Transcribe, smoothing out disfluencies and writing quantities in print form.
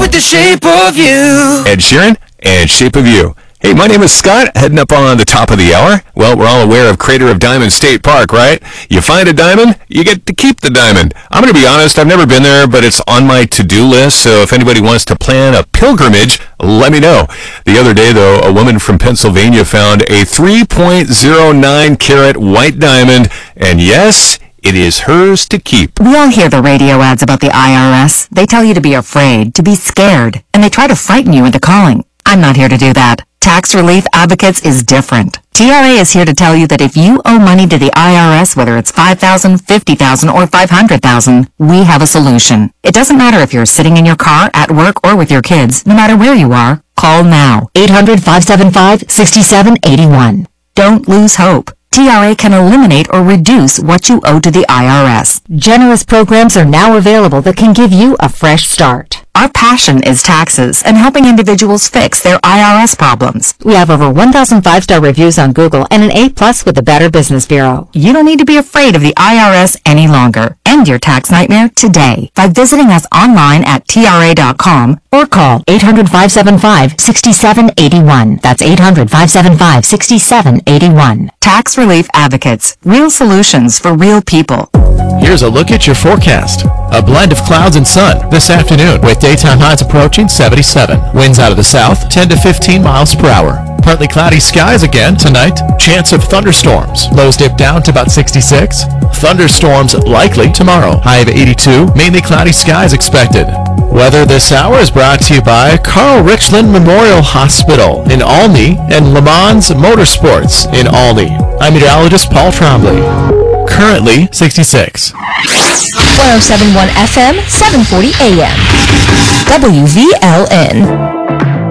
with the Shape of You. Ed Sheeran and Shape of You. Hey, my name is Scott, heading up on the top of the hour. Well, we're all aware of Crater of Diamond State Park, right? You find a diamond, you get to keep the diamond. I'm going to be honest, I've never been there, but it's on my to-do list, so if anybody wants to plan a pilgrimage, let me know. The other day, though, a woman from Pennsylvania found a 3.09 carat white diamond, and yes, it is hers to keep. We all hear the radio ads about the IRS. They tell you to be afraid, to be scared, and they try to frighten you into calling. I'm not here to do that. Tax Relief Advocates is different. TRA is here to tell you that if you owe money to the IRS, whether it's $5,000, $50,000, or $500,000, we have a solution. It doesn't matter if you're sitting in your car, at work, or with your kids. No matter where you are, call now. 800-575-6781. Don't lose hope. TRA can eliminate or reduce what you owe to the IRS. Generous programs are now available that can give you a fresh start. Our passion is taxes and helping individuals fix their IRS problems. We have over 1,000 5-star reviews on Google and an A+ with the Better Business Bureau. You don't need to be afraid of the IRS any longer. End your tax nightmare today by visiting us online at TRA.com or call 800-575-6781. That's 800-575-6781. Tax Relief Advocates. Real solutions for real people. Here's a look at your forecast. A blend of clouds and sun this afternoon with daytime highs approaching 77. Winds out of the south 10 to 15 miles per hour. Partly cloudy skies again tonight. Chance of thunderstorms. Lows dip down to about 66. Thunderstorms likely tomorrow. High of 82. Mainly cloudy skies expected. Weather this hour is brought to you by Carl Richland Memorial Hospital in Olney and Le Mans Motorsports in Olney. I'm meteorologist Paul Trombley. Currently 66. 107.1 FM, 740 AM. WVLN.